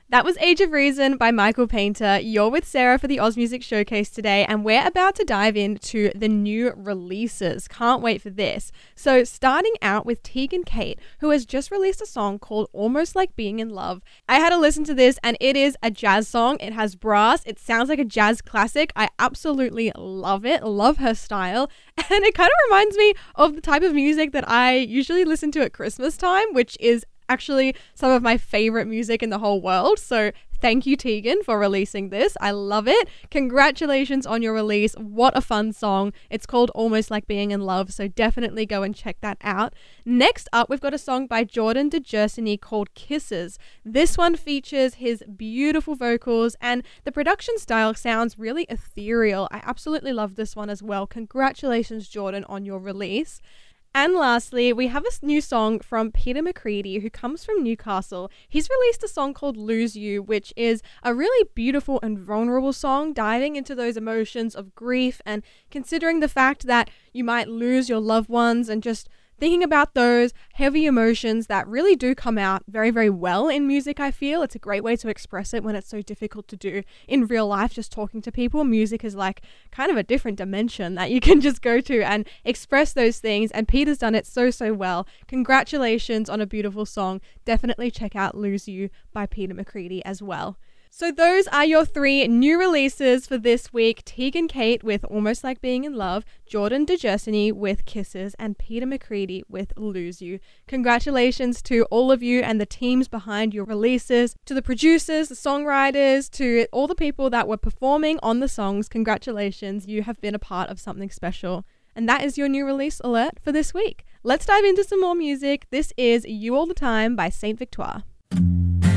That was Age of Reason by Michael Painter. You're with Sarah for the Oz Music Showcase today, and we're about to dive into the new releases. Can't wait for this. So starting out with Tegan Kate, who has just released a song called Almost Like Being in Love. I had to listen to this, and it is a jazz song. It has brass. It sounds like a jazz classic. I absolutely love it. Love her style. And it kind of reminds me of the type of music that I usually listen to at Christmas time, which is actually some of my favorite music in the whole world. So thank you, Tegan, for releasing this. I love it. Congratulations on your release. What a fun song. It's called Almost Like Being in Love, so definitely go and check that out. Next up, we've got a song by Jordan DeJersey called Kisses. This one features his beautiful vocals, and the production style sounds really ethereal. I absolutely love this one as well. Congratulations, Jordan, on your release. And lastly, we have a new song from Peter McCready, who comes from Newcastle. He's released a song called Lose You, which is a really beautiful and vulnerable song, diving into those emotions of grief and considering the fact that you might lose your loved ones and just thinking about those heavy emotions that really do come out very, very well in music, I feel. It's a great way to express it when it's so difficult to do in real life, just talking to people. Music is like kind of a different dimension that you can just go to and express those things, and Peter's done it so, so well. Congratulations on a beautiful song. Definitely check out Lose You by Peter McCready as well. So those are your 3 new releases for this week. Tegan Kate with Almost Like Being in Love, Jordan DeJersey with Kisses, and Peter McCready with Lose You. Congratulations to all of you and the teams behind your releases, to the producers, the songwriters, to all the people that were performing on the songs. Congratulations, you have been a part of something special. And that is your new release alert for this week. Let's dive into some more music. This is You All the Time by Saint Victoire.